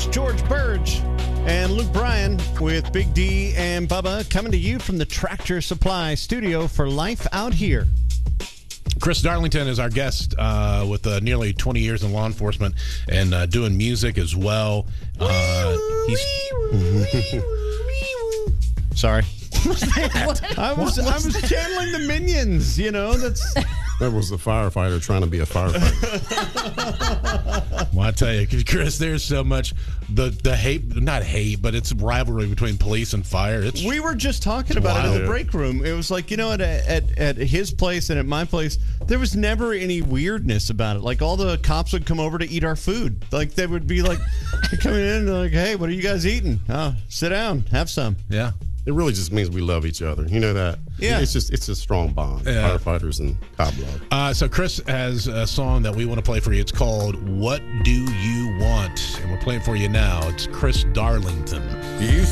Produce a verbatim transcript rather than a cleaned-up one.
George Burge and Luke Bryan with Big D and Bubba coming to you from the Tractor Supply Studio for Life Out Here. Chris Darlington is our guest uh, with uh, nearly twenty years in law enforcement and uh, doing music as well. Uh, he's Sorry. I was I was channeling the Minions, you know. That's That was a firefighter trying to be a firefighter. Well, I tell you, Chris, there's so much the the hate, not hate, but it's rivalry between police and fire. It's we were just talking about it in the break room. It was like, you know, at, at at his place and at my place, there was never any weirdness about it. Like all the cops would come over to eat our food. Like they would be like coming in and like, hey, what are you guys eating? Oh, sit down, have some. Yeah. It really just means we love each other. You know that? Yeah. It's just it's a strong bond. Yeah. Firefighters and cop love. Uh, so Chris has a song that we want to play for you. It's called "What Do You Want?" and we're playing for you now. It's Chris Darlington. You